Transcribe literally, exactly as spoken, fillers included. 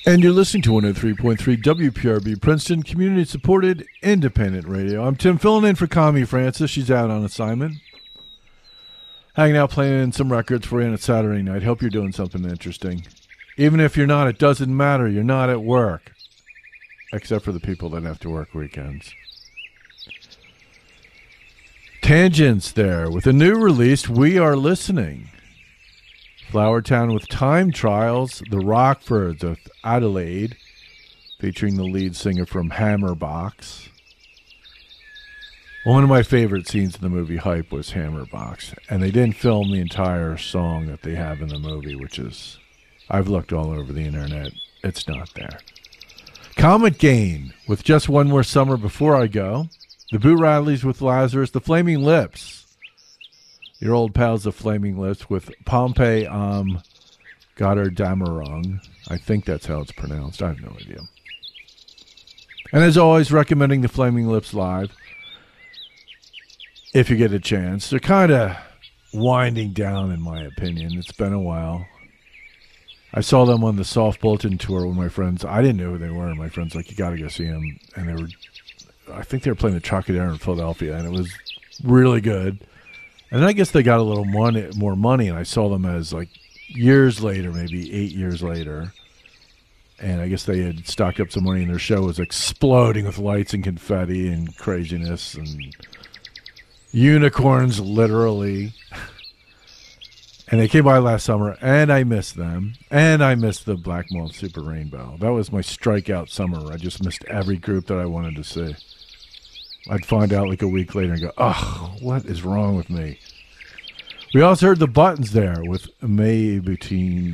And you're listening to one oh three point three W P R B Princeton, community-supported independent radio. I'm Tim, filling in for Connie Francis. She's out on assignment. Hanging out, playing some records for you on a Saturday night. Hope you're doing something interesting. Even if you're not, it doesn't matter. You're not at work. Except for the people that have to work weekends. Tangents there. With a new release, We Are Listening. Flowertown with Time Trials, The Rockfords of Adelaide, featuring the lead singer from Hammerbox. One of my favorite scenes in the movie Hype was Hammerbox, and they didn't film the entire song that they have in the movie, which is, I've looked all over the internet, it's not there. Comet Gain with Just One More Summer Before I Go. The Boo Radleys with Lazarus, The Flaming Lips. Your old pals, The Flaming Lips, with Pompey um, Goddard-Damerung. I think that's how it's pronounced. I have no idea. And as always, recommending The Flaming Lips live, if you get a chance. They're kind of winding down, in my opinion. It's been a while. I saw them on the Soft Bulletin tour with my friends. I didn't know who they were. My friends like, you got to go see them. And they were, I think they were playing the Trocadero in Philadelphia, and it was really good. And I guess they got a little money, more money, and I saw them as like years later, maybe eight years later. And I guess they had stocked up some money, and their show was exploding with lights and confetti and craziness and unicorns, literally. And they came by last summer, and I missed them. And I missed the Black Moth Super Rainbow. That was my strikeout summer. I just missed every group that I wanted to see. I'd find out like a week later and go, oh, what is wrong with me? We also heard the Buttons there with May Between